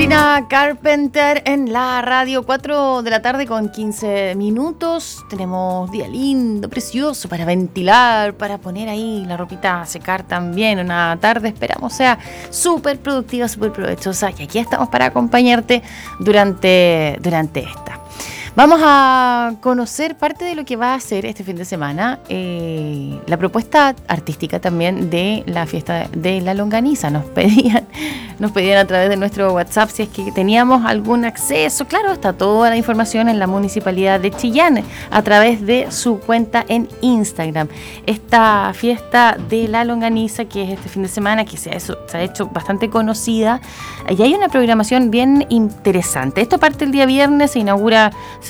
Sabrina Carpenter en la radio, 4 de la tarde con 15 minutos. Tenemos día lindo, precioso para ventilar, para poner ahí la ropita a secar también. Una tarde, esperamos, sea súper productiva, súper provechosa. Y aquí estamos para acompañarte durante esta. Vamos a conocer parte de lo que va a hacer este fin de semana, la propuesta artística también de la fiesta de la longaniza. Nos pedían a través de nuestro WhatsApp si es que teníamos algún acceso. Claro, está toda la información en la Municipalidad de Chillán a través de su cuenta en Instagram. Esta fiesta de la longaniza, que es este fin de semana, que se ha hecho bastante conocida, y hay una programación bien interesante. Esto parte el día viernes, se